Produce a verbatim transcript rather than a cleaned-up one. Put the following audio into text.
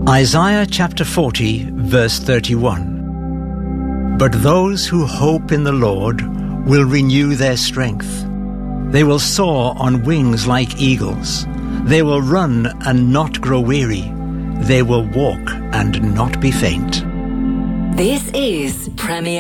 Isaiah chapter forty, verse thirty-one. But those who hope in the Lord will renew their strength. They will soar on wings like eagles. They will run and not grow weary. They will walk and not be faint. This is Premier